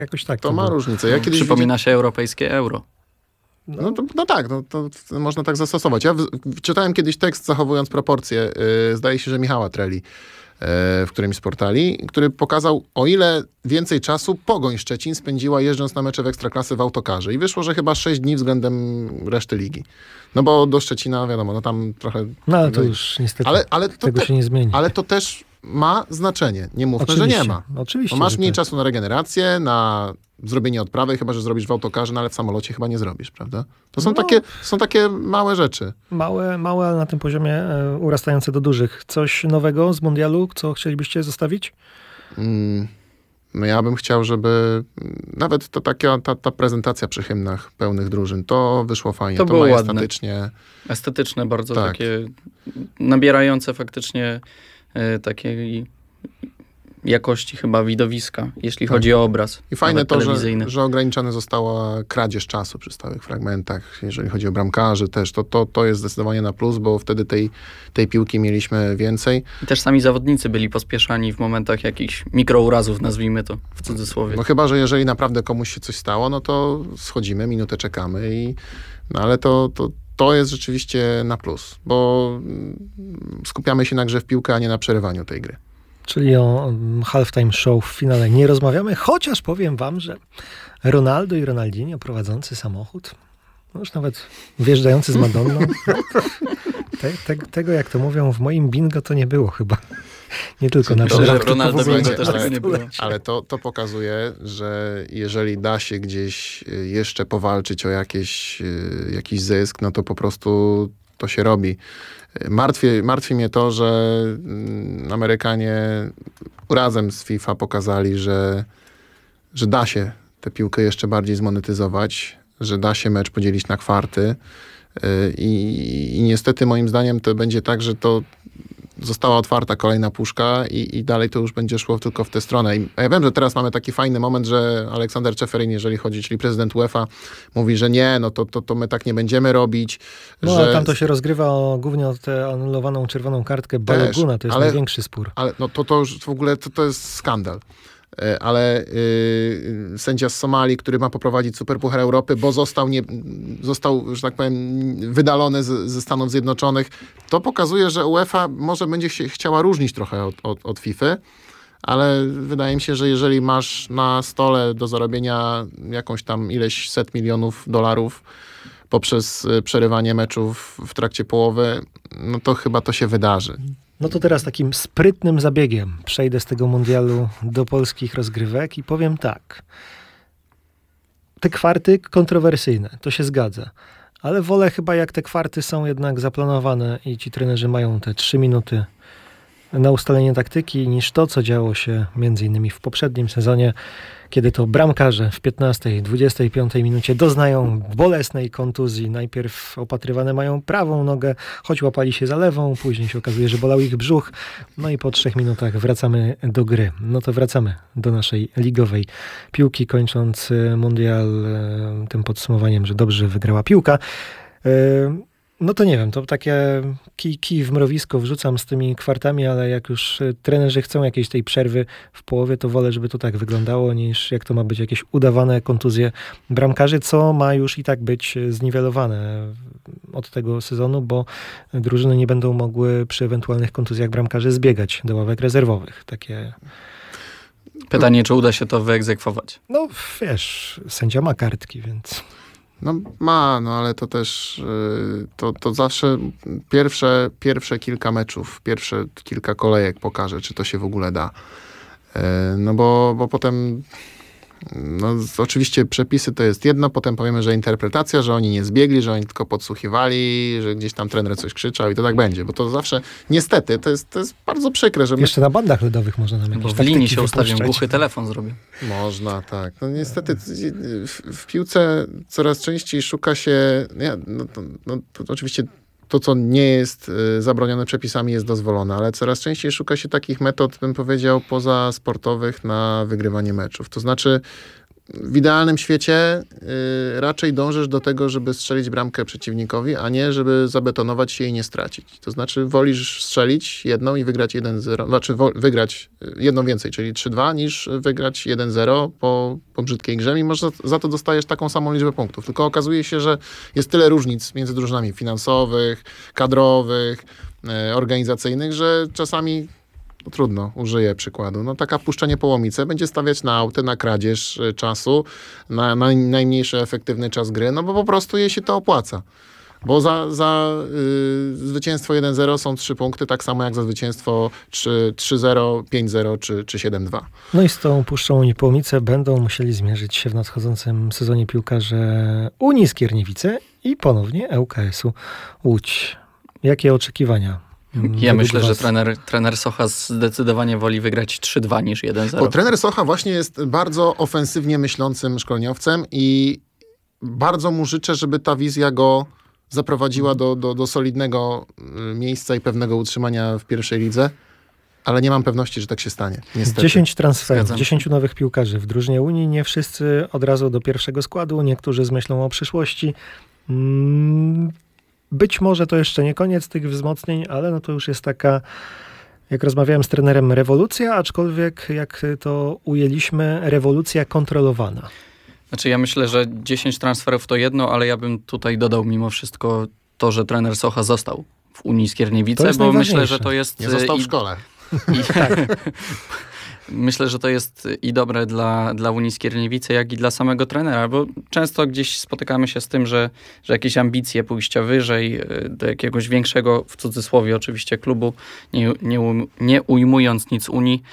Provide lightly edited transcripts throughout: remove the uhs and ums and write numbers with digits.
Jakoś tak. To ma różnicę. Ja kiedyś Przypomina się europejskie euro. No tak, to można tak zastosować. Ja czytałem kiedyś tekst, zachowując proporcje, zdaje się, że Michała Treli, w którymś z portali, który pokazał, o ile więcej czasu Pogoń Szczecin spędziła jeżdżąc na mecze w Ekstraklasy w autokarze. I wyszło, że chyba 6 dni względem reszty ligi. No bo do Szczecina, wiadomo, no tam trochę... No ale to już niestety tego się nie zmieni. Ale to też ma znaczenie. Nie mówmy, Oczywiście, że nie ma. Oczywiście, No masz że mniej tak. czasu na regenerację, na zrobienie odprawy, chyba że zrobisz w autokarze, no ale w samolocie chyba nie zrobisz, prawda? To są takie małe rzeczy. Małe, ale na tym poziomie urastające do dużych. Coś nowego z mundialu, co chcielibyście zostawić? No ja bym chciał, żeby nawet ta prezentacja przy hymnach pełnych drużyn, to wyszło fajnie. To było majestatycznie. Estetyczne bardzo, Tak. takie nabierające faktycznie takiej jakości chyba widowiska, jeśli chodzi o obraz. I fajne nawet to, telewizyjny. że ograniczona została kradzież czasu przy stałych fragmentach. Jeżeli chodzi o bramkarzy też, to jest zdecydowanie na plus, bo wtedy tej piłki mieliśmy więcej. I też sami zawodnicy byli pospieszani w momentach jakichś mikrourazów, nazwijmy to w cudzysłowie. No chyba, że jeżeli naprawdę komuś się coś stało, no to schodzimy, minutę czekamy ale to jest rzeczywiście na plus, bo skupiamy się na grze w piłkę, a nie na przerywaniu tej gry. Czyli o halftime show w finale nie rozmawiamy, chociaż powiem wam, że Ronaldo i Ronaldinho prowadzący samochód, no już nawet wjeżdżający z Madonną, tego jak to mówią w moim bingo to nie było chyba. Nie tylko na Dobrze, przerwach, Ronaldo tylko w ogóle. bingo też tego nie było. Ale to pokazuje, że jeżeli da się gdzieś jeszcze powalczyć o jakiś zysk, no to po prostu to się robi. Martwi mnie to, że Amerykanie razem z FIFA pokazali, że da się tę piłkę jeszcze bardziej zmonetyzować, że da się mecz podzielić na kwarty i niestety moim zdaniem to będzie tak, że to została otwarta kolejna puszka i dalej to już będzie szło tylko w tę stronę. A ja wiem, że teraz mamy taki fajny moment, że Aleksander Czeferin, jeżeli chodzi, czyli prezydent UEFA, mówi, że nie, no to my tak nie będziemy robić. No, że... ale tam to się rozgrywa głównie o tę anulowaną czerwoną kartkę Baloguna, to jest największy spór. Ale no to już w ogóle to jest skandal. Ale sędzia z Somalii, który ma poprowadzić Superpuchar Europy, bo został, że tak powiem, wydalony ze Stanów Zjednoczonych, to pokazuje, że UEFA może będzie się chciała różnić trochę od FIFA, ale wydaje mi się, że jeżeli masz na stole do zarobienia jakąś tam ileś $100 milionów poprzez przerywanie meczów w trakcie połowy, no to chyba to się wydarzy. No to teraz takim sprytnym zabiegiem przejdę z tego mundialu do polskich rozgrywek i powiem tak. Te kwarty kontrowersyjne, to się zgadza. Ale wolę chyba, jak te kwarty są jednak zaplanowane i ci trenerzy mają te 3 minuty na ustalenie taktyki, niż to, co działo się między innymi w poprzednim sezonie, kiedy to bramkarze w 15, 25 minucie doznają bolesnej kontuzji. Najpierw opatrywane mają prawą nogę, choć łapali się za lewą, później się okazuje, że bolał ich brzuch. No i po 3 minutach wracamy do gry. No to wracamy do naszej ligowej piłki, kończąc mundial tym podsumowaniem, że dobrze wygrała piłka. No to nie wiem, to takie kij w mrowisko wrzucam z tymi kwartami, ale jak już trenerzy chcą jakiejś tej przerwy w połowie, to wolę, żeby to tak wyglądało, niż jak to ma być jakieś udawane kontuzje bramkarzy, co ma już i tak być zniwelowane od tego sezonu, bo drużyny nie będą mogły przy ewentualnych kontuzjach bramkarzy zbiegać do ławek rezerwowych. Takie... Pytanie, czy uda się to wyegzekwować? No wiesz, sędzia ma kartki, więc... No ale to też to zawsze pierwsze kilka meczów, pierwsze kilka kolejek pokaże, czy to się w ogóle da. No bo potem oczywiście przepisy to jest jedno, potem powiemy, że interpretacja, że oni nie zbiegli, że oni tylko podsłuchiwali, że gdzieś tam trener coś krzyczał i to tak będzie, bo to zawsze, niestety, to jest bardzo przykre, że... Jeszcze na bandach ledowych można nam jakieś Bo w taktyki linii się ustawią, wypuszczać. głuchy telefon zrobię. Można, tak. No niestety w piłce coraz częściej szuka się, to oczywiście to, co nie jest zabronione przepisami, jest dozwolone, ale coraz częściej szuka się takich metod, bym powiedział, pozasportowych na wygrywanie meczów. To znaczy w idealnym świecie raczej dążysz do tego, żeby strzelić bramkę przeciwnikowi, a nie żeby zabetonować się i nie stracić. To znaczy wolisz strzelić jedną i wygrać 1-0, znaczy wygrać jedną więcej, czyli 3-2, niż wygrać 1-0 po brzydkiej grze, mimo że za to dostajesz taką samą liczbę punktów. Tylko okazuje się, że jest tyle różnic między drużynami finansowych, kadrowych, organizacyjnych, że czasami trudno, użyję przykładu. No taka puszczenie po łomice będzie stawiać na auty, na kradzież czasu, na najmniejszy efektywny czas gry, no bo po prostu jej się to opłaca. Bo za zwycięstwo 1-0 są 3 punkty, tak samo jak za zwycięstwo 3-0, 5-0 czy 7-2. No i z tą puszczą Niepołomice będą musieli zmierzyć się w nadchodzącym sezonie piłkarze Unii Skierniewice i ponownie ŁKS-u Łódź. Jakie oczekiwania? Ja myślę, że trener Socha zdecydowanie woli wygrać 3-2 niż 1-0. Bo trener Socha właśnie jest bardzo ofensywnie myślącym szkoleniowcem i bardzo mu życzę, żeby ta wizja go zaprowadziła do solidnego miejsca i pewnego utrzymania w pierwszej lidze, ale nie mam pewności, że tak się stanie. Niestety. 10 transferów, 10 nowych piłkarzy w drużynie Unii. Nie wszyscy od razu do pierwszego składu, niektórzy z myślą o przyszłości. Być może to jeszcze nie koniec tych wzmocnień, ale no to już jest taka, jak rozmawiałem z trenerem, rewolucja, aczkolwiek jak to ujęliśmy, rewolucja kontrolowana. Znaczy ja myślę, że 10 transferów to jedno, ale ja bym tutaj dodał mimo wszystko to, że trener Socha został w Unii Skierniewice, bo myślę, że to jest... Nie został w szkole. Myślę, że to jest i dobre dla Unii Skierniewice, jak i dla samego trenera, bo często gdzieś spotykamy się z tym, że jakieś ambicje pójścia wyżej do jakiegoś większego, w cudzysłowie oczywiście, klubu, nie ujmując nic Unii,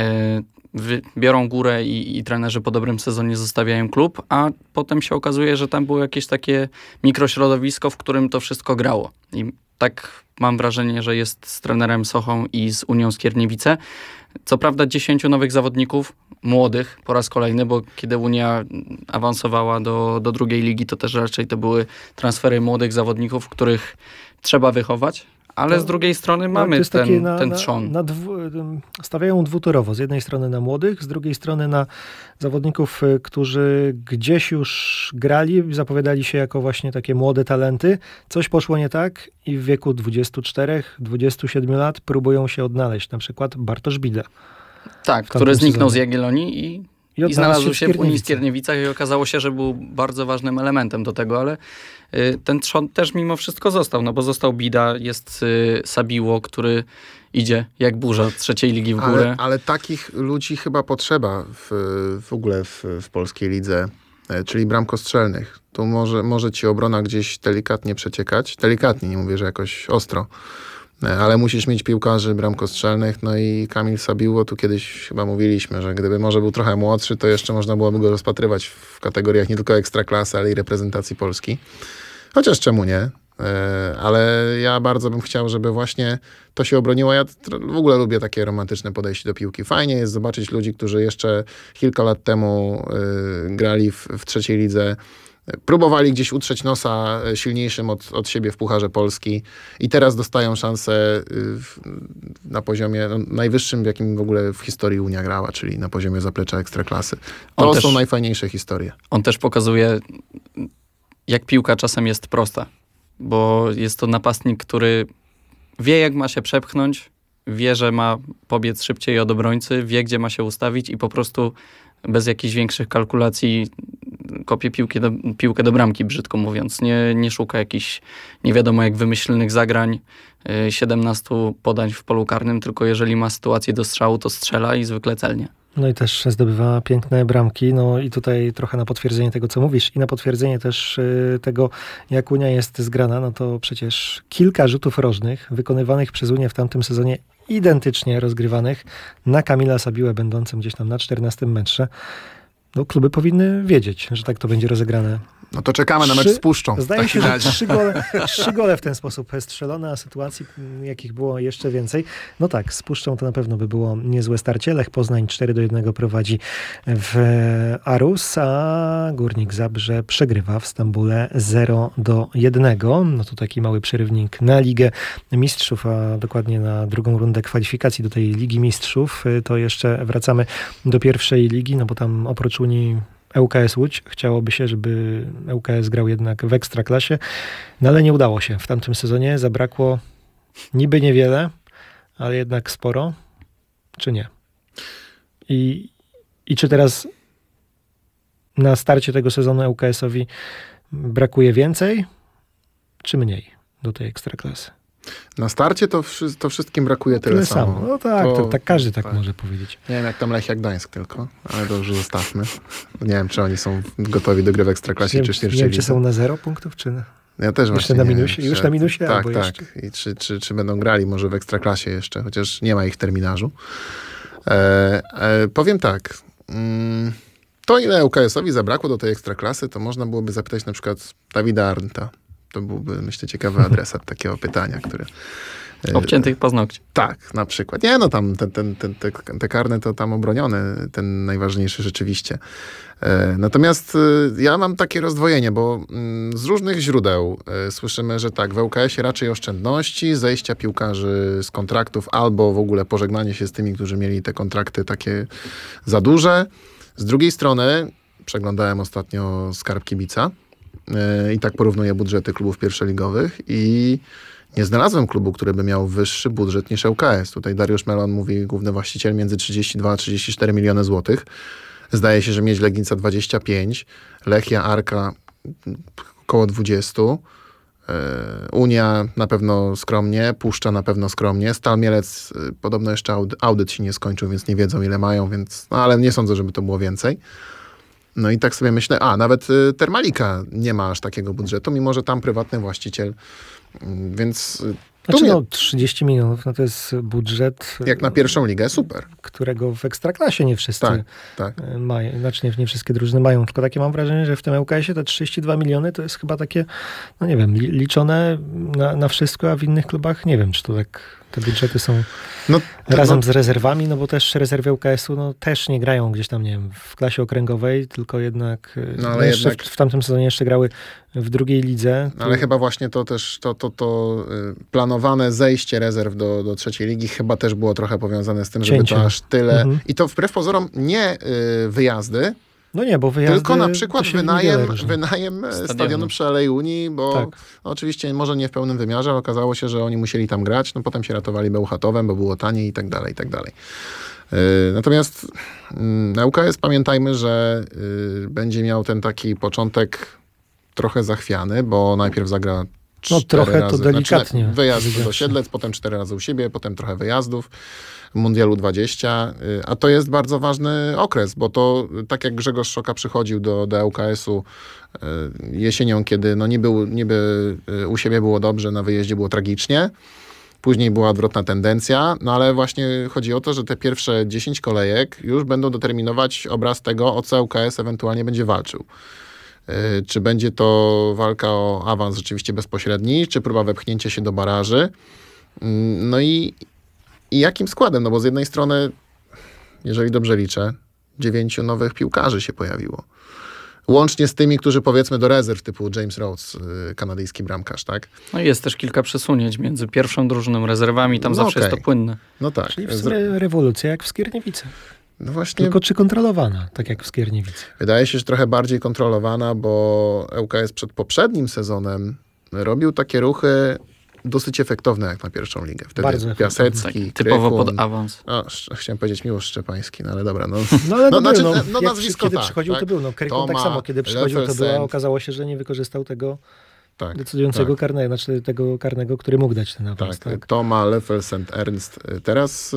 biorą górę i trenerzy po dobrym sezonie zostawiają klub, a potem się okazuje, że tam było jakieś takie mikrośrodowisko, w którym to wszystko grało. I tak mam wrażenie, że jest z trenerem Sochą i z Unią Skierniewice. Co prawda 10 nowych zawodników, młodych po raz kolejny, bo kiedy Unia awansowała do drugiej ligi, to też raczej to były transfery młodych zawodników, których trzeba wychować. Ale z drugiej strony mamy ten trzon. Stawiają dwutorowo. Z jednej strony na młodych, z drugiej strony na zawodników, którzy gdzieś już grali, zapowiadali się jako właśnie takie młode talenty. Coś poszło nie tak i w wieku 24-27 lat próbują się odnaleźć. Na przykład Bartosz Bida. Tak, który zniknął z Jagiellonii i znalazł się w Unii Skierniewicach i okazało się, że był bardzo ważnym elementem do tego, ale ten trzon też mimo wszystko został, no bo został Bida, jest Sabiło, który idzie jak burza z trzeciej ligi w górę. Ale takich ludzi chyba potrzeba w ogóle w polskiej lidze, czyli bramkostrzelnych. Tu może ci obrona gdzieś delikatnie przeciekać. Delikatnie, nie mówię, że jakoś ostro. Ale musisz mieć piłkarzy bramkostrzelnych, no i Kamil Sabiło, tu kiedyś chyba mówiliśmy, że gdyby może był trochę młodszy, to jeszcze można byłoby go rozpatrywać w kategoriach nie tylko ekstraklasy, ale i reprezentacji Polski. Chociaż czemu nie? Ale ja bardzo bym chciał, żeby właśnie to się obroniło. Ja w ogóle lubię takie romantyczne podejście do piłki. Fajnie jest zobaczyć ludzi, którzy jeszcze kilka lat temu grali w trzeciej lidze, próbowali gdzieś utrzeć nosa silniejszym od siebie w Pucharze Polski i teraz dostają szansę na poziomie najwyższym, w jakim w ogóle w historii Unia grała, czyli na poziomie zaplecza Ekstraklasy. To są najfajniejsze historie. On też pokazuje, jak piłka czasem jest prosta, bo jest to napastnik, który wie, jak ma się przepchnąć, wie, że ma pobiec szybciej od obrońcy, wie, gdzie ma się ustawić i po prostu bez jakichś większych kalkulacji kopie piłkę do bramki, brzydko mówiąc. Nie szuka jakichś nie wiadomo jak wymyślnych zagrań, 17 podań w polu karnym, tylko jeżeli ma sytuację do strzału, to strzela i zwykle celnie. No i też zdobywa piękne bramki. No i tutaj trochę na potwierdzenie tego, co mówisz i na potwierdzenie też tego, jak Unia jest zgrana, no to przecież kilka rzutów rożnych wykonywanych przez Unię w tamtym sezonie identycznie rozgrywanych na Kamila Sabiłę, będącym gdzieś tam na 14 metrze. No, kluby powinny wiedzieć, że tak to będzie rozegrane. No to czekamy na mecz z Puszczą. Zdaje się, że 3 gole w ten sposób strzelone, a sytuacji jakich było jeszcze więcej. No tak, z Puszczą to na pewno by było niezłe starcie. Lech Poznań 4-1 prowadzi w Arus, a Górnik Zabrze przegrywa w Stambule 0-1. No to taki mały przerywnik na Ligę Mistrzów, a dokładnie na drugą rundę kwalifikacji do tej Ligi Mistrzów. To jeszcze wracamy do pierwszej ligi, no bo tam oprócz Unii ŁKS Łódź. Chciałoby się, żeby ŁKS grał jednak w Ekstraklasie, no ale nie udało się. W tamtym sezonie zabrakło niby niewiele, ale jednak sporo, czy nie? I czy teraz na starcie tego sezonu ŁKS-owi brakuje więcej, czy mniej do tej Ekstraklasy? Na starcie to wszystkim brakuje tyle samo. No tak, to tak każdy tak może powiedzieć. Nie wiem, jak tam Lechia Gdańsk tylko, ale to już zostawmy. Nie wiem, czy oni są gotowi do gry w Ekstraklasie, czy w pierwszej Nie wiem, czy lidze. są na 0 punktów, czy na... Ja też Jeszcze właśnie na nie minusie? wiem, Już na minusie? Tak, Albo tak. jeszcze? I czy będą grali może w Ekstraklasie jeszcze, chociaż nie ma ich w terminarzu. Powiem tak. To, ile ŁKS-owi zabrakło do tej Ekstraklasy, to można byłoby zapytać na przykład Dawida Arndta. To byłby, myślę, ciekawy adresat takiego pytania, które... Obciętych paznokci. Tak, na przykład. Nie, no tam te karne to tam obronione, ten najważniejszy rzeczywiście. Natomiast ja mam takie rozdwojenie, bo z różnych źródeł słyszymy, że tak, w ŁKS-ie raczej oszczędności, zejścia piłkarzy z kontraktów albo w ogóle pożegnanie się z tymi, którzy mieli te kontrakty takie za duże. Z drugiej strony przeglądałem ostatnio Skarb Kibica i tak porównuję budżety klubów pierwszoligowych i nie znalazłem klubu, który by miał wyższy budżet niż ŁKS. Tutaj Dariusz Melon mówi, główny właściciel, między 32 a 34 miliony złotych. Zdaje się, że Miedź Legnica 25, Lechia, Arka około 20, Unia na pewno skromnie, Puszcza na pewno skromnie, Stal Mielec podobno jeszcze audyt się nie skończył, więc nie wiedzą ile mają, więc, no, ale nie sądzę, żeby to było więcej. No i tak sobie myślę, nawet Termalika nie ma aż takiego budżetu, mimo że tam prywatny właściciel, więc... Znaczy 30 milionów, no to jest budżet... Jak na pierwszą ligę, super. Którego w Ekstraklasie nie wszyscy tak. mają. Znaczy nie wszystkie drużyny mają, tylko takie mam wrażenie, że w tym ŁKS-ie te 32 miliony to jest chyba takie, no nie wiem, liczone na wszystko, a w innych klubach nie wiem, czy to tak te budżety są razem z rezerwami, no bo też rezerwy ŁKS-u też nie grają gdzieś tam, nie wiem, w klasie okręgowej, tylko jednak, ale jeszcze jednak... w tamtym sezonie jeszcze grały w drugiej lidze. Ale chyba właśnie to też, to planowane zejście rezerw do trzeciej ligi chyba też było trochę powiązane z tym, żeby to aż tyle... I to wbrew pozorom nie wyjazdy, no nie, bo wyjazdy... Tylko na przykład wynajem stadionu przy Alei Unii, bo oczywiście może nie w pełnym wymiarze, ale okazało się, że oni musieli tam grać, no potem się ratowali Bełchatowem, bo było taniej i tak dalej, i tak dalej. Natomiast ŁKS, pamiętajmy, że będzie miał ten taki początek trochę zachwiany, bo najpierw zagra 4 trochę razy, to delikatnie. Wyjazd do Siedlec, potem 4 razy u siebie, potem trochę wyjazdów. Mundialu 20, a to jest bardzo ważny okres, bo to tak jak Grzegorz Szoka przychodził do ŁKS-u jesienią, kiedy niby u siebie było dobrze, na wyjeździe było tragicznie, później była odwrotna tendencja, no ale właśnie chodzi o to, że te pierwsze 10 kolejek już będą determinować obraz tego, o co ŁKS ewentualnie będzie walczył. Czy będzie to walka o awans rzeczywiście bezpośredni, czy próba wepchnięcia się do baraży. No i jakim składem? No bo z jednej strony, jeżeli dobrze liczę, 9 nowych piłkarzy się pojawiło. Łącznie z tymi, którzy powiedzmy do rezerw, typu James Rhodes, kanadyjski bramkarz, tak? No i jest też kilka przesunięć między pierwszą drużyną, rezerwami, tam zawsze jest to płynne. No tak. Czyli w sumie rewolucja jak w Skierniewicy. No właśnie. Tylko czy kontrolowana, tak jak w Skierniewicy? Wydaje się, że trochę bardziej kontrolowana, bo ŁKS przed poprzednim sezonem robił takie ruchy dosyć efektowne jak na pierwszą ligę. Wtedy bardzo Piasecki, tak, typowo Krykun, pod awans. Chciałem powiedzieć Miłosz Szczepański, no ale dobra. Nazwisko kiedy przychodził, tak? To był. Krykun tak samo, kiedy przychodził, to było. Okazało się, że nie wykorzystał tego decydującego karnego, znaczy tego karnego, który mógł dać ten awans. Tak. Toma, Lefelsent, Ernst. Teraz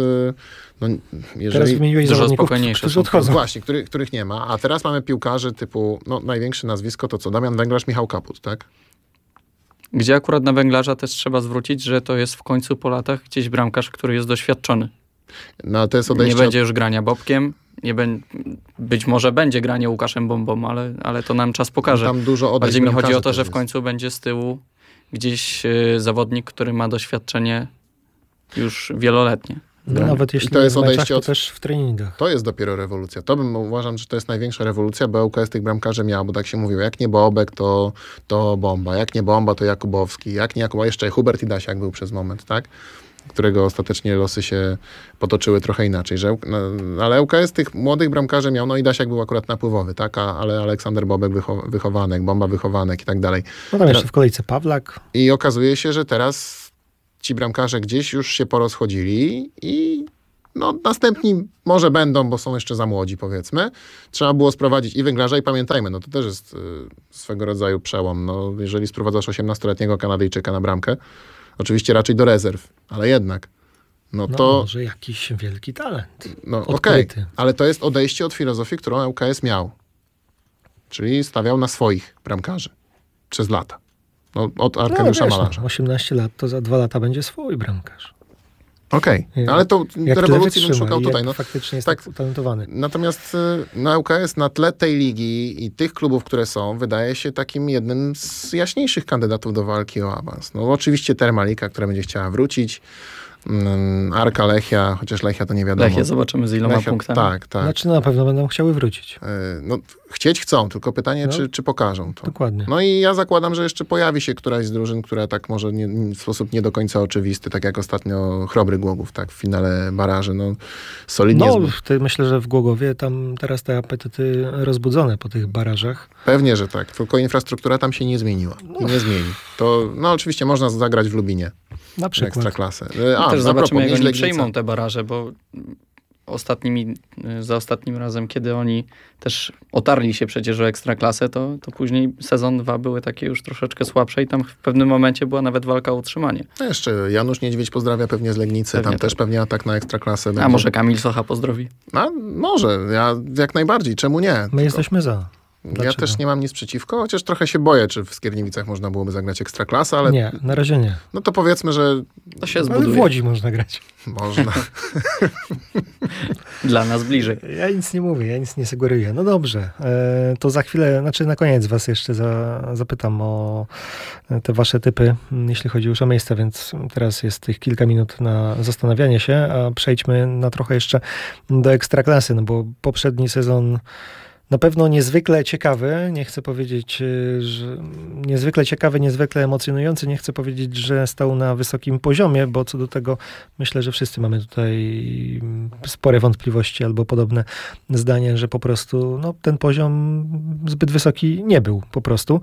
teraz wymieniłeś zawodników, którzy odchodzą. Właśnie, których nie ma. A teraz mamy piłkarzy typu, największe nazwisko to co? Damian Węglarz, Michał Kaput, tak? Gdzie akurat na Węglarza też trzeba zwrócić, że to jest w końcu po latach gdzieś bramkarz, który jest doświadczony. No, to jest odejście nie będzie już grania Bobkiem, być może będzie granie Łukaszem Bombą, ale to nam czas pokaże. Tam dużo odejść. Bardziej mi chodzi o to, że w końcu będzie z tyłu gdzieś zawodnik, który ma doświadczenie już wieloletnie. No, nawet jeśli to jest odejście to też w treningach. To jest dopiero rewolucja. Uważam, że to jest największa rewolucja, bo ŁKS tych bramkarzy miał, bo tak się mówiło, jak nie Bobek, to Bomba, jak nie Bomba, to Jakubowski, jak nie Jakubowski, jeszcze Hubert Idasiak był przez moment, tak? którego ostatecznie losy się potoczyły trochę inaczej. Ale ŁKS tych młodych bramkarzy miał, no i Dasiak był akurat napływowy, tak? Ale Aleksander Bobek wychowanek, Bomba wychowanek i tak dalej. No tam jeszcze w kolejce Pawlak. I okazuje się, że teraz ci bramkarze gdzieś już się porozchodzili i no, następni może będą, bo są jeszcze za młodzi, powiedzmy. Trzeba było sprowadzić i Węglarza i pamiętajmy, no to też jest swego rodzaju przełom. No, jeżeli sprowadzasz 18-letniego Kanadyjczyka na bramkę, oczywiście raczej do rezerw, ale jednak. No to może jakiś wielki talent. no okej, ale to jest odejście od filozofii, którą ŁKS miał. Czyli stawiał na swoich bramkarzy przez lata. No, od Arkadiusza Malarza. 18 lat to za 2 lata będzie swój bramkarz. Okej, ale to rewolucji bym szukał tutaj. No, faktycznie jest tak tak utalentowany. Natomiast na ŁKS na tle tej ligi i tych klubów, które są, wydaje się takim jednym z jaśniejszych kandydatów do walki o awans. No oczywiście Termalika, która będzie chciała wrócić. Arka, Lechia, chociaż Lechia to nie wiadomo. Lechia zobaczymy z iloma punktami. Tak. Znaczy na pewno będą chciały wrócić. No, chcieć chcą, tylko pytanie, czy pokażą to. Dokładnie. No i ja zakładam, że jeszcze pojawi się któraś z drużyn, która tak może w sposób nie do końca oczywisty, tak jak ostatnio Chrobry Głogów, tak, w finale baraży. No, solidnie. No, myślę, że w Głogowie tam teraz te apetyty rozbudzone po tych barażach. Pewnie, że tak. Tylko infrastruktura tam się nie zmieniła. I nie zmieni. To, no oczywiście można zagrać w Lubinie. Na przykład. Ekstraklasę. Też zobaczymy, jak oni przejmą te baraże, bo za ostatnim razem, kiedy oni też otarli się przecież o Ekstraklasę, to później sezon 2 były takie już troszeczkę słabsze i tam w pewnym momencie była nawet walka o utrzymanie. No jeszcze Janusz Niedźwiedź pozdrawia pewnie z Legnicy. Pewnie tam też pewnie atak na Ekstraklasę będzie. A może Kamil Socha pozdrowi? A może, ja jak najbardziej, czemu nie? My jesteśmy za. Dlaczego? Ja też nie mam nic przeciwko, chociaż trochę się boję, czy w Skierniewicach można byłoby zagrać Ekstraklasę, ale... Nie, na razie nie. No to powiedzmy, że... To się Ale zbuduje. w Łodzi można grać. Można. Dla nas bliżej. Ja nic nie mówię, ja nic nie sugeruję. No dobrze, to za chwilę, znaczy na koniec was jeszcze zapytam o te wasze typy, jeśli chodzi już o miejsca, więc teraz jest tych kilka minut na zastanawianie się, a przejdźmy na trochę jeszcze do Ekstraklasy, no bo poprzedni sezon na pewno niezwykle ciekawy, nie chcę powiedzieć, że niezwykle ciekawy, niezwykle emocjonujący, nie chcę powiedzieć, że stał na wysokim poziomie, bo co do tego myślę, że wszyscy mamy tutaj spore wątpliwości albo podobne zdanie, że po prostu no, ten poziom zbyt wysoki nie był po prostu.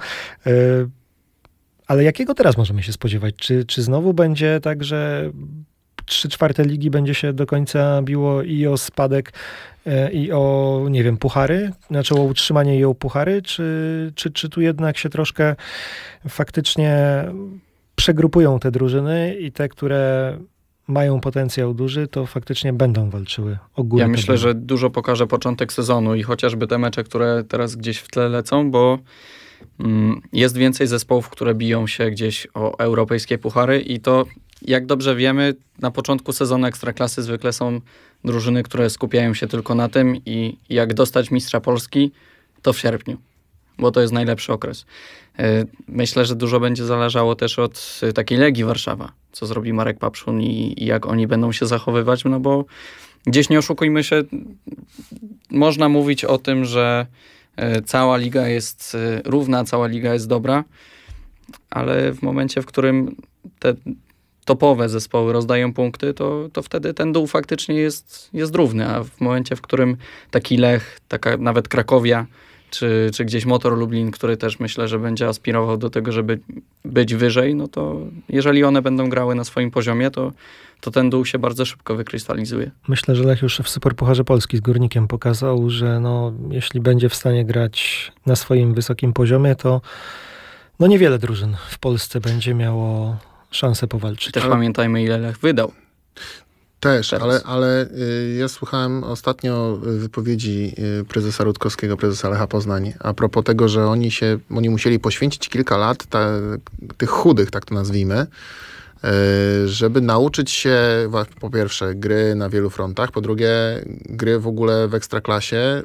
Ale jakiego teraz możemy się spodziewać? Czy znowu będzie tak, że 3/4 ligi będzie się do końca biło i o spadek, i o, nie wiem, puchary? Znaczy o utrzymanie i o puchary? Czy tu jednak się troszkę faktycznie przegrupują te drużyny i te, które mają potencjał duży, to faktycznie będą walczyły o górę? Ja myślę, że dużo pokaże początek sezonu i chociażby te mecze, które teraz gdzieś w tle lecą, bo jest więcej zespołów, które biją się gdzieś o europejskie puchary i to, jak dobrze wiemy, na początku sezonu Ekstraklasy zwykle są drużyny, które skupiają się tylko na tym i jak dostać mistrza Polski, to w sierpniu, bo to jest najlepszy okres. Myślę, że dużo będzie zależało też od takiej Legii Warszawa, co zrobi Marek Papszun i jak oni będą się zachowywać, no bo gdzieś nie oszukujmy się, można mówić o tym, że cała liga jest równa, cała liga jest dobra, ale w momencie, w którym te topowe zespoły rozdają punkty, to wtedy ten dół faktycznie jest równy, a w momencie, w którym taki Lech, taka nawet Krakowia, czy gdzieś Motor Lublin, który też myślę, że będzie aspirował do tego, żeby być wyżej, no to jeżeli one będą grały na swoim poziomie, to ten dół się bardzo szybko wykrystalizuje. Myślę, że Lech już w Superpucharze Polski z Górnikiem pokazał, że no, jeśli będzie w stanie grać na swoim wysokim poziomie, to no niewiele drużyn w Polsce będzie miało szansę powalczyć. Też pamiętajmy, ile Lech wydał. Też, ale ja słuchałem ostatnio wypowiedzi prezesa Rutkowskiego, prezesa Lecha Poznań, a propos tego, że oni musieli poświęcić kilka lat tych chudych, tak to nazwijmy, żeby nauczyć się po pierwsze gry na wielu frontach, po drugie gry w ogóle w Ekstraklasie,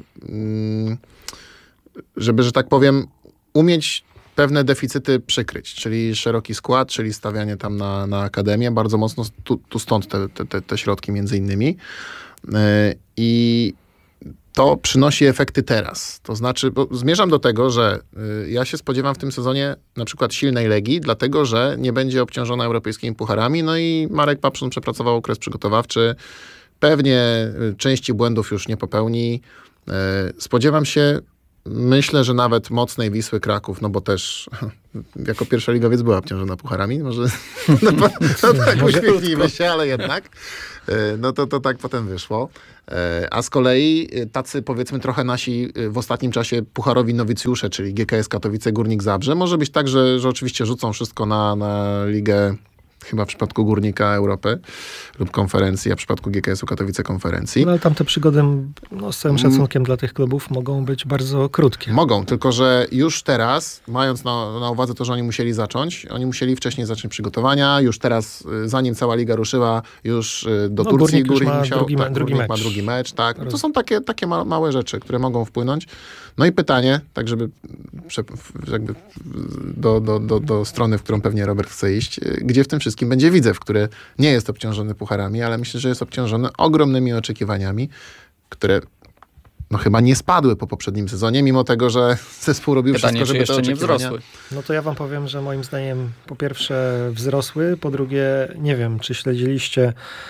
żeby, że tak powiem, umieć pewne deficyty przykryć, czyli szeroki skład, czyli stawianie tam na akademię, bardzo mocno tu stąd te środki między innymi. I to przynosi efekty teraz. To znaczy, bo zmierzam do tego, że ja się spodziewam w tym sezonie na przykład silnej Legii, dlatego, że nie będzie obciążona europejskimi pucharami, no i Marek Papszun przepracował okres przygotowawczy, pewnie części błędów już nie popełni. Spodziewam się, myślę, że nawet mocnej Wisły Kraków, no bo też jako pierwszoligowiec była obciążona pucharami, może no tak uśmiechnijmy się, ale jednak. No to tak potem wyszło. A z kolei tacy powiedzmy trochę nasi w ostatnim czasie pucharowi nowicjusze, czyli GKS Katowice, Górnik Zabrze, może być tak, że oczywiście rzucą wszystko na ligę, chyba w przypadku Górnika Europy lub konferencji, a w przypadku GKS-u Katowice konferencji. No ale tamte przygody, z całym szacunkiem dla tych klubów, mogą być bardzo krótkie. Mogą, tylko że już teraz, mając na uwadze to, że oni musieli zacząć, oni musieli wcześniej zacząć przygotowania, już teraz, zanim cała liga ruszyła, już do Turcji Górnik ma musiał, drugi ma mecz. drugi mecz. Tak. No to są takie małe rzeczy, które mogą wpłynąć. No i pytanie, tak żeby jakby do strony, w którą pewnie Robert chce iść, gdzie w tym wszystkim będzie Widzew, który nie jest obciążony pucharami, ale myślę, że jest obciążony ogromnymi oczekiwaniami, które no chyba nie spadły po poprzednim sezonie, mimo tego, że zespół robił Pytanie, wszystko, żeby czy te jeszcze nie oczekiwania... wzrosły. No to ja wam powiem, że moim zdaniem po pierwsze wzrosły, po drugie nie wiem, czy śledziliście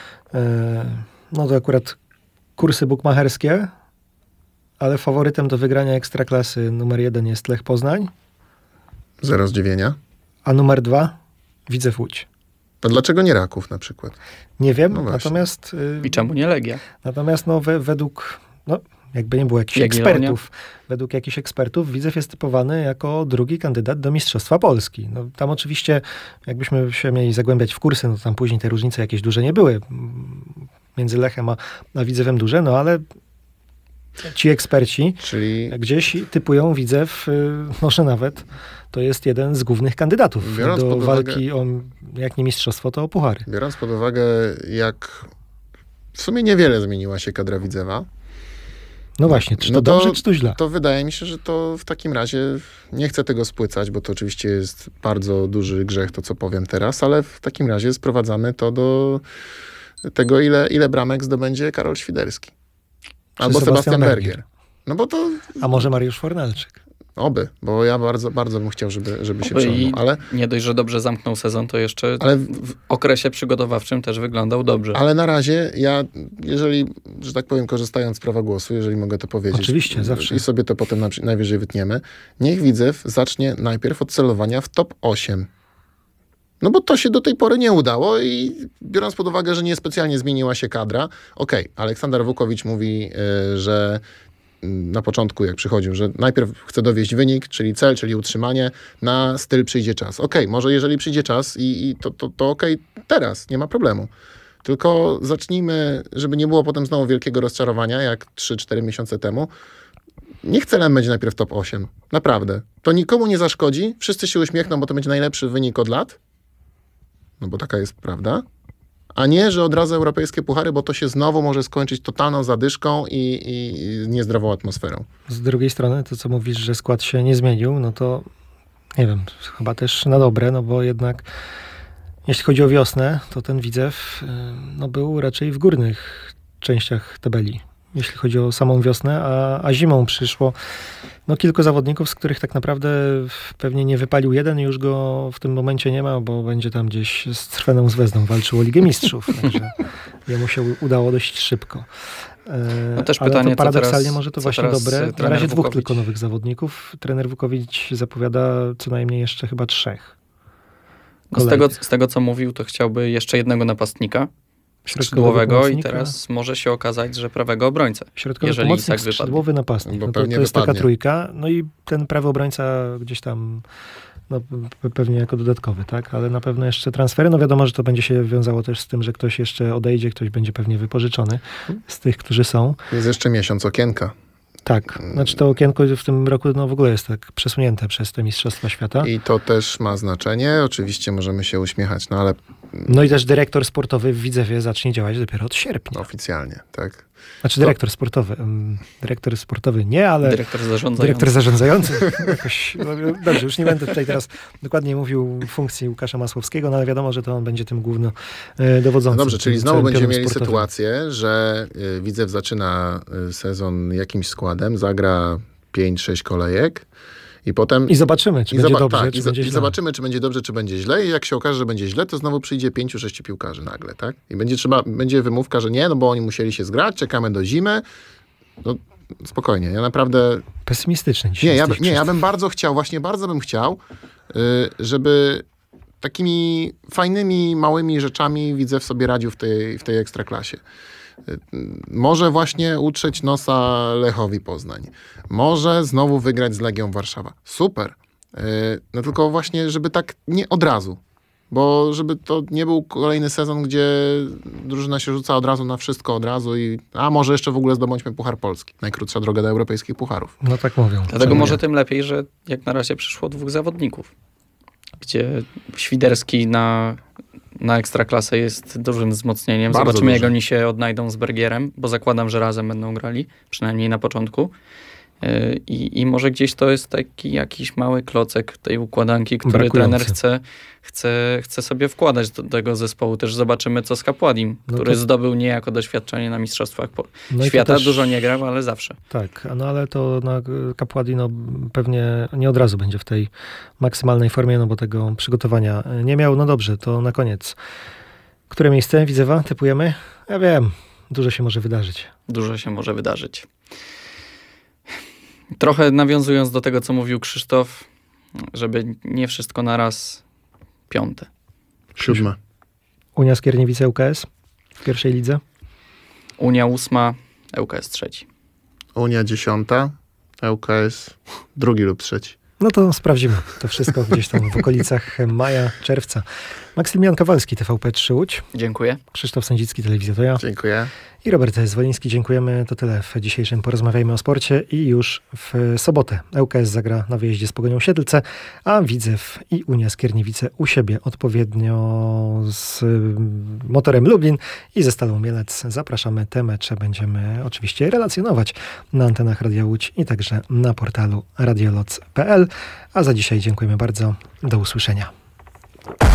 no to akurat kursy bukmacherskie, ale faworytem do wygrania Ekstraklasy numer 1 jest Lech Poznań, Zero zdziwienia. a numer 2 Widzew Łódź. To dlaczego nie Raków na przykład? Nie wiem, No właśnie. natomiast I czemu nie Legia? natomiast no, według, no jakby nie było jakichś Jagiellonia? ekspertów, według jakichś ekspertów Widzew jest typowany jako drugi kandydat do Mistrzostwa Polski. No, tam oczywiście, jakbyśmy się mieli zagłębiać w kursy, no tam później te różnice jakieś duże nie były między Lechem a Widzewem duże, no ale ci eksperci Czyli gdzieś typują Widzew, może nawet to jest jeden z głównych kandydatów Biorąc do pod uwagę- walki o, jak nie mistrzostwo, to o puchary. biorąc pod uwagę, jak w sumie niewiele zmieniła się kadra Widzewa, No właśnie, czy to no dobrze, czy to źle? to wydaje mi się, że to w takim razie, nie chcę tego spłycać, bo to oczywiście jest bardzo duży grzech, to co powiem teraz, ale w takim razie sprowadzamy to do tego, ile bramek zdobędzie Karol Świderski. Albo Sebastian Bergier. No bo to A może Mariusz Fornalczyk? oby, bo ja bardzo, bardzo bym chciał, żeby się Oby przełamał, i ale... nie dość, że dobrze zamknął sezon, to jeszcze Ale- w okresie przygotowawczym też wyglądał dobrze. Ale na razie ja, jeżeli, że tak powiem, korzystając z prawa głosu, jeżeli mogę to powiedzieć. Oczywiście, zawsze. I sobie to potem najwyżej wytniemy. Niech Widzew zacznie najpierw od celowania w top 8. No bo to się do tej pory nie udało i biorąc pod uwagę, że niespecjalnie zmieniła się kadra, okej, Aleksander Wukowicz mówi, że na początku, jak przychodził, że najpierw chce dowieść wynik, czyli cel, czyli utrzymanie, na styl przyjdzie czas. Okej, może jeżeli przyjdzie czas i to okej, teraz, nie ma problemu. Tylko zacznijmy, żeby nie było potem znowu wielkiego rozczarowania, jak 3-4 miesiące temu. Niech celem będzie najpierw top 8. Naprawdę. To nikomu nie zaszkodzi, wszyscy się uśmiechną, bo to będzie najlepszy wynik od lat. No bo taka jest prawda. A nie, że od razu europejskie puchary, bo to się znowu może skończyć totalną zadyszką i niezdrową atmosferą. Z drugiej strony, to co mówisz, że skład się nie zmienił, no to nie wiem, chyba też na dobre, no bo jednak jeśli chodzi o wiosnę, to ten Widzew no, był raczej w górnych częściach tabeli. Jeśli chodzi o samą wiosnę, a zimą przyszło no, kilku zawodników, z których tak naprawdę pewnie nie wypalił jeden i już go w tym momencie nie ma, bo będzie tam gdzieś z Crweną Zvezdą walczył o Ligę Mistrzów. Także jemu się udało dość szybko. No też Ale pytanie, to paradoksalnie co teraz- może to co właśnie teraz dobre. Na trener razie 2 Wukowicz? tylko nowych zawodników. Trener Wukowicz zapowiada co najmniej jeszcze chyba 3. No z tego, co mówił, to chciałby jeszcze jednego napastnika skrzydłowego i pomocnika. teraz może się okazać, że prawego obrońcę. Środkowy jeżeli pomocnik, Isak wypadnie. skrzydłowy napastnik. Bo No to pewnie jest taka wypadnie. trójka. No i ten prawy obrońca gdzieś tam no, pewnie jako dodatkowy, tak? Ale na pewno jeszcze transfery. No wiadomo, że to będzie się wiązało też z tym, że ktoś jeszcze odejdzie, ktoś będzie pewnie wypożyczony z tych, którzy są. Jest jeszcze miesiąc okienka. Tak. Znaczy to okienko w tym roku no w ogóle jest tak przesunięte przez te Mistrzostwa Świata. I to też ma znaczenie. Oczywiście możemy się uśmiechać, no ale No i też dyrektor sportowy w Widzewie zacznie działać dopiero od sierpnia. Oficjalnie, tak. Znaczy dyrektor sportowy. Dyrektor sportowy nie, ale Dyrektor zarządzający. Jakoś, no, dobrze, już nie będę tutaj teraz dokładnie mówił funkcji Łukasza Masłowskiego, no ale wiadomo, że to on będzie tym głównym dowodzącym. No dobrze, czyli znowu będziemy mieli sportowym. sytuację, że Widzew zaczyna sezon jakimś składem, zagra 5-6 kolejek i potem... I zobaczymy, czy będzie dobrze, czy będzie źle. Zobaczymy, czy będzie dobrze, czy będzie źle i jak się okaże, że będzie źle, to znowu przyjdzie 5-6 piłkarzy nagle, tak? I będzie wymówka, że nie, no bo oni musieli się zgrać, czekamy do zimy. No spokojnie, ja naprawdę... Pesymistyczny dzisiaj. Ja bym bardzo bym chciał, żeby takimi fajnymi, małymi rzeczami Widzew sobie radził w tej ekstraklasie. Może właśnie utrzeć nosa Lechowi Poznań. Może znowu wygrać z Legią Warszawa. Super. No tylko właśnie, żeby tak nie od razu. Bo żeby to nie był kolejny sezon, gdzie drużyna się rzuca od razu na wszystko od razu a może jeszcze w ogóle zdobądźmy Puchar Polski. Najkrótsza droga do europejskich pucharów. No tak mówią. Dlatego może tym lepiej, że jak na razie przyszło 2 zawodników, gdzie Świderski na Ekstraklasę jest dużym wzmocnieniem. Bardzo Zobaczymy, duży. jak oni się odnajdą z Bergierem, bo zakładam, że razem będą grali, przynajmniej na początku. I może gdzieś to jest taki jakiś mały klocek tej układanki, który Brakujący. trener chce sobie wkładać do tego zespołu. Też zobaczymy, co z Kapładim, No który to- zdobył niejako doświadczenie na Mistrzostwach No i to Świata. też- Dużo nie grał, ale zawsze. Tak, no ale to Kapładi pewnie nie od razu będzie w tej maksymalnej formie, no bo tego przygotowania nie miał. No dobrze, to na koniec. Które miejsce Widzewa typujemy? Ja wiem, dużo się może wydarzyć. Dużo się może wydarzyć. Trochę nawiązując do tego, co mówił Krzysztof, żeby nie wszystko naraz 5. 7. Unia Skierniewice UKS w pierwszej lidze. Unia 8, ŁKS 3. Unia 10, ŁKS 2 lub 3. No to sprawdzimy to wszystko gdzieś tam w okolicach maja, czerwca. Maksymilian Kowalski, TVP3 Łódź. Dziękuję. Krzysztof Sędzicki, Telewizja To Ja. Dziękuję. I Robert Zwoliński. Dziękujemy. To tyle w dzisiejszym Porozmawiajmy o sporcie. I już w sobotę ŁKS zagra na wyjeździe z Pogonią Siedlce, a Widzew i Unia Skierniewice u siebie odpowiednio z Motorem Lublin i ze Stalą Mielec. Zapraszamy. Te mecze będziemy oczywiście relacjonować na antenach Radia Łódź i także na portalu radioloc.pl. A za dzisiaj dziękujemy bardzo. Do usłyszenia.